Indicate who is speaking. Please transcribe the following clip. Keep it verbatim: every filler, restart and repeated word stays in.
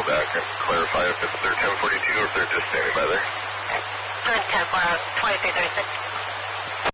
Speaker 1: back and clarify if it's their ten forty-two or if they're just standing by there.
Speaker 2: ten four, twenty-three thirty-six.